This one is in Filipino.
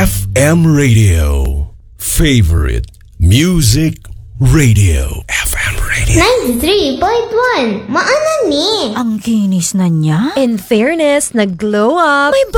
FM Radio. Favorite Music Radio. FM Radio. 93.1. Maanan ni. Ang kinis na niya. In fairness, nag-glow up. May